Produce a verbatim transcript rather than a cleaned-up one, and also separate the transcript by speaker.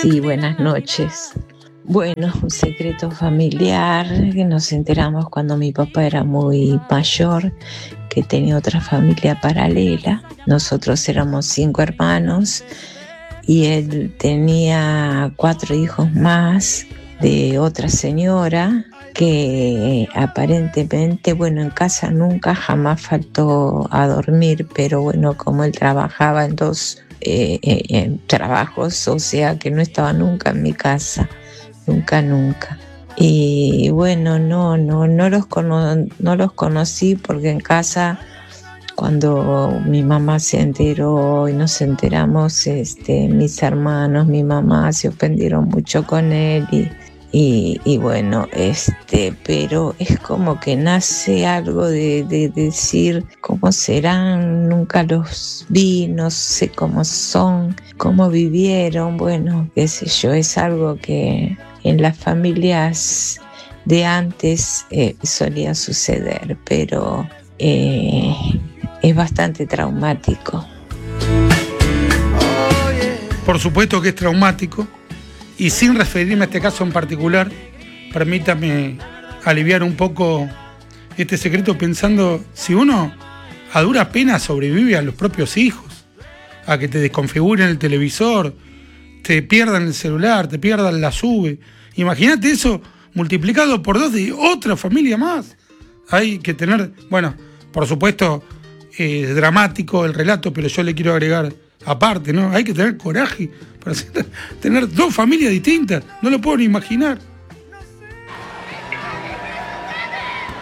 Speaker 1: Sí, buenas noches. Bueno, un secreto familiar que nos enteramos cuando mi papá era muy mayor, que tenía otra familia paralela. Nosotros éramos cinco hermanos y él tenía cuatro hijos más de otra señora que aparentemente, bueno, en casa nunca jamás faltó a dormir, pero bueno, como él trabajaba en dos eh, eh, en trabajos, o sea que no estaba nunca en mi casa, nunca, nunca. Y bueno, no, no, no los cono- no los conocí porque en casa, cuando mi mamá se enteró y nos enteramos, este, mis hermanos, mi mamá se ofendieron mucho con él y, y, y bueno, este, pero es como que nace algo de, de decir cómo serán, nunca los vi, no sé cómo son, cómo vivieron, bueno, qué sé yo, es algo que en las familias de antes eh, solía suceder, pero eh, es bastante traumático.
Speaker 2: Por supuesto que es traumático, y sin referirme a este caso en particular, permítame aliviar un poco este secreto pensando, si uno a dura pena sobrevive a los propios hijos, a que te desconfiguren el televisor, te pierdan el celular, te pierdan la sube, imagínate eso multiplicado por dos de otra familia más. Hay que tener, bueno, por supuesto, eh, dramático el relato, pero yo le quiero agregar aparte, ¿no? Hay que tener coraje para tener dos familias distintas, no lo puedo ni imaginar.